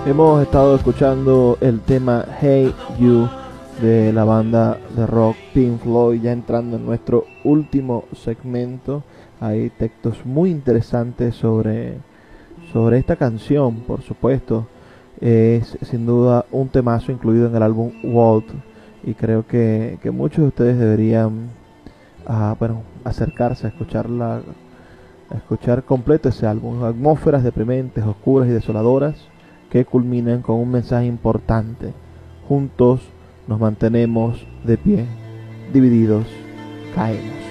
Hemos estado escuchando el tema Hey You de la banda de rock Pink Floyd, ya entrando en nuestro último segmento. Hay textos muy interesantes sobre esta canción, por supuesto. Es sin duda un temazo incluido en el álbum Walt, y creo que muchos de ustedes deberían acercarse a escucharla, a escuchar completo ese álbum. Atmósferas deprimentes, oscuras y desoladoras que culminan con un mensaje importante: juntos nos mantenemos de pie, divididos caemos.